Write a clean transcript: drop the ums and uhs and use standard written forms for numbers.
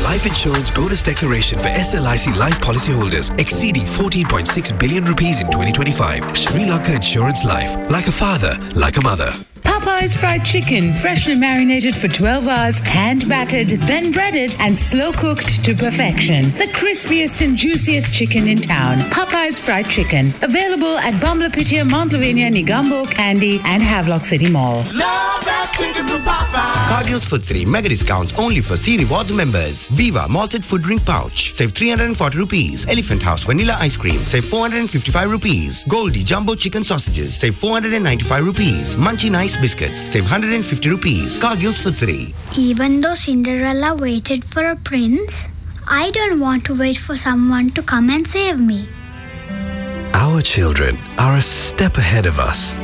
life insurance bonus declaration for SLIC life policyholders exceeding 14.6 billion rupees in 2025. Sri Lanka Insurance Life. Like a father, like a mother. Popeye's fried chicken, freshly marinated for 12 hours, hand battered, then breaded and slow cooked to perfection. The crispiest and juiciest chicken in town. Popeye's fried chicken. Available at Bamlapitia, Mount Lavinia, Negombo, Kandy and Havelock City Mall. Love that chicken from Popeye. Cargill's Food City mega discounts only for C Rewards members. Viva malted food drink pouch, save 340 rupees. Elephant House vanilla ice cream, save 455 rupees. Goldie jumbo chicken sausages, save 495 rupees. Munchie nice biscuits, save 150 rupees. Cargill's Food City. Even though Cinderella waited for a prince, I don't want to wait for someone to come and save me. Our children are a step ahead of us.